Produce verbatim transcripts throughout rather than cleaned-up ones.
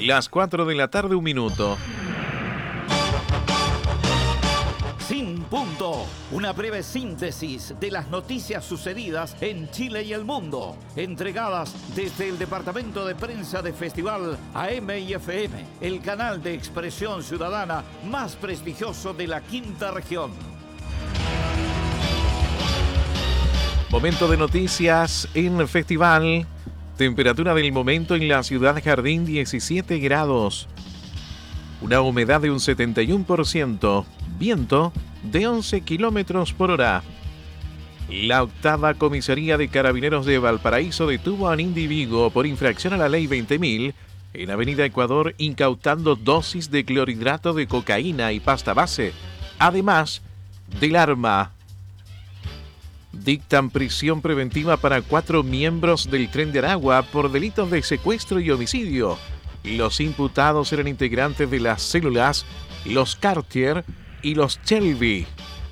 Las cuatro de la tarde, un minuto. Sin punto, una breve síntesis de las noticias sucedidas en Chile y el mundo, entregadas desde el Departamento de Prensa de Festival A M y F M, el canal de expresión ciudadana más prestigioso de la quinta región. Momento de noticias en Festival. Temperatura del momento en la ciudad Jardín, diecisiete grados. Una humedad de un setenta y uno por ciento. Viento de once kilómetros por hora. La octava comisaría de Carabineros de Valparaíso detuvo a un individuo por infracción a la ley veinte mil en Avenida Ecuador, incautando dosis de clorhidrato de cocaína y pasta base, además del arma. Dictan prisión preventiva para cuatro miembros del Tren de Aragua por delitos de secuestro y homicidio. Los imputados eran integrantes de las células Los Cartier y los Shelby.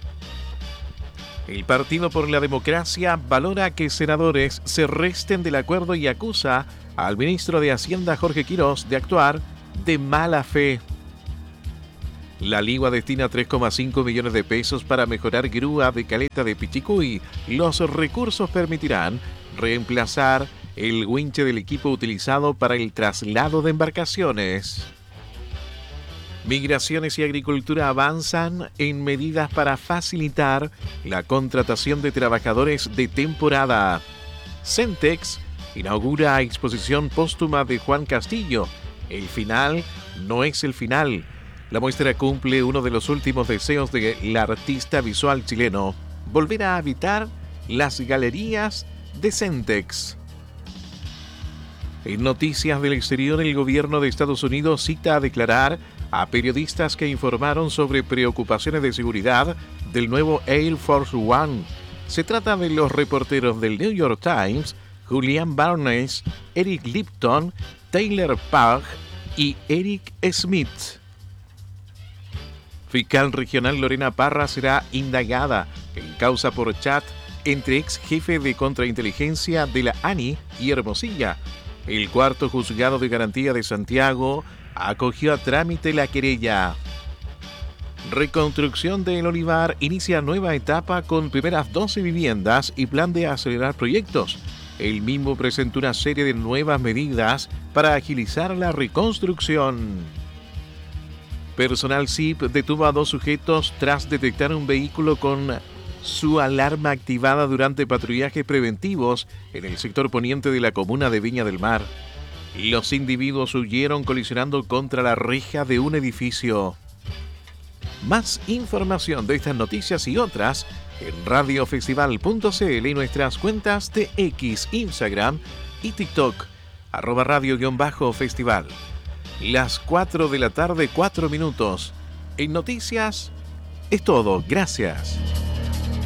El Partido por la Democracia valora que senadores se resten del acuerdo y acusa al ministro de Hacienda Jorge Quirós de actuar de mala fe. La Ligua destina tres coma cinco millones de pesos para mejorar grúa de Caleta de Pichicuy. Los recursos permitirán reemplazar el winche del equipo utilizado para el traslado de embarcaciones. Migraciones y Agricultura avanzan en medidas para facilitar la contratación de trabajadores de temporada. Centex inaugura exposición póstuma de Juan Castillo. El final no es el final. La muestra cumple uno de los últimos deseos del artista visual chileno: volver a habitar las galerías de Centex. En noticias del exterior, el gobierno de Estados Unidos cita a declarar a periodistas que informaron sobre preocupaciones de seguridad del nuevo Air Force One. Se trata de los reporteros del New York Times, Julian Barnes, Eric Lipton, Taylor Page y Eric Smith. Fiscal regional Lorena Parra será indagada en causa por chat entre ex jefe de contrainteligencia de la A N I y Hermosilla. El cuarto juzgado de garantía de Santiago acogió a trámite la querella. Reconstrucción de El Olivar inicia nueva etapa con primeras doce viviendas y plan de acelerar proyectos. El mismo presentó una serie de nuevas medidas para agilizar la reconstrucción. Personal C I P detuvo a dos sujetos tras detectar un vehículo con su alarma activada durante patrullajes preventivos en el sector poniente de la comuna de Viña del Mar. Los individuos huyeron colisionando contra la reja de un edificio. Más información de estas noticias y otras en radiofestival punto c l y nuestras cuentas de X, Instagram y TikTok, arroba radio-festival. Las cuatro de la tarde, cuatro minutos. En noticias es todo. Gracias.